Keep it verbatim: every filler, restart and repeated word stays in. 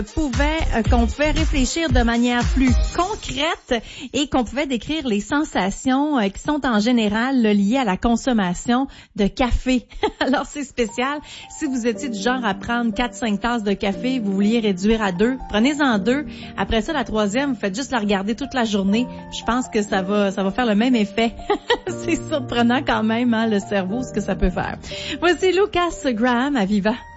pouvait, euh, qu'on pouvait réfléchir de manière plus concrète et qu'on pouvait décrire les sensations euh, qui sont en général là, liées à la consommation de café. Alors c'est spécial. Si vous étiez du genre à prendre quatre cinq tasses de café, vous vouliez réduire à deux, prenez-en deux. Après ça, la troisième, vous faites juste la regarder toute la journée. Je pense que ça va, ça va faire le même effet. C'est surprenant quand même, hein, le cerveau, ce que ça peut faire. Voici Lucas Graham à Viva.